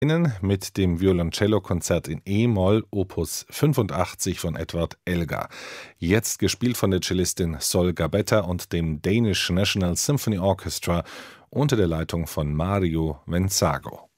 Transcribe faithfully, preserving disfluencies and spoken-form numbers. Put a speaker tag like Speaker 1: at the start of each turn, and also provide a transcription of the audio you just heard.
Speaker 1: Innen mit dem Violoncello-Konzert in E-Moll Opus fünfundachtzig von Edward Elgar. Jetzt gespielt von der Cellistin Sol Gabetta und dem Danish National Symphony Orchestra unter der Leitung von Mario Venzago.